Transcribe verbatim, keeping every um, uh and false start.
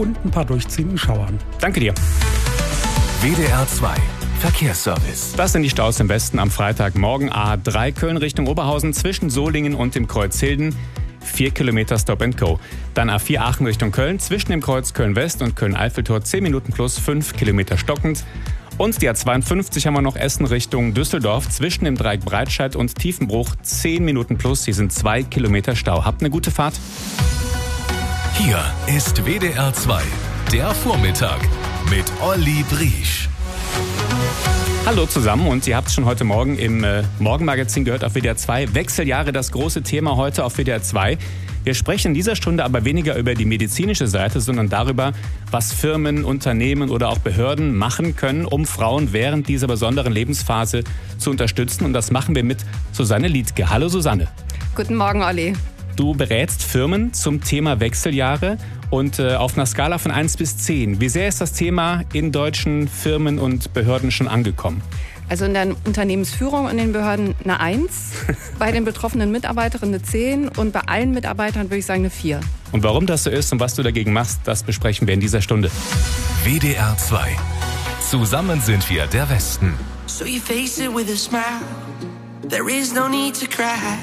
und ein paar durchziehenden Schauern. Danke dir. W D R zwei Verkehrsservice. Das sind die Staus im Westen am Freitagmorgen. A drei Köln Richtung Oberhausen zwischen Solingen und dem Kreuz Hilden. vier Kilometer Stop and Go. Dann A vier Aachen Richtung Köln zwischen dem Kreuz Köln-West und Köln-Eiffeltor zehn Minuten plus fünf Kilometer stockend. Und die A zweiundfünfzig haben wir noch Essen Richtung Düsseldorf zwischen dem Dreieck Breitscheid und Tiefenbruch zehn Minuten plus. Hier sind zwei Kilometer Stau. Habt eine gute Fahrt. Hier ist W D R zwei, der Vormittag mit Olli Briesch. Hallo zusammen und ihr habt es schon heute Morgen im äh, Morgenmagazin gehört auf W D R zwei. Wechseljahre, das große Thema heute auf W D R zwei. Wir sprechen in dieser Stunde aber weniger über die medizinische Seite, sondern darüber, was Firmen, Unternehmen oder auch Behörden machen können, um Frauen während dieser besonderen Lebensphase zu unterstützen. Und das machen wir mit Susanne Liedtke. Hallo Susanne. Guten Morgen, Olli. Du berätst Firmen zum Thema Wechseljahre und äh, auf einer Skala von eins bis zehn. Wie sehr ist das Thema in deutschen Firmen und Behörden schon angekommen? Also in der Unternehmensführung und den Behörden eine eins, bei den betroffenen Mitarbeiterinnen eine zehn und bei allen Mitarbeitern würde ich sagen eine vier. Und warum das so ist und was du dagegen machst, das besprechen wir in dieser Stunde. W D R zwei. Zusammen sind wir der Westen. So you face it with a smile. There is no need to cry.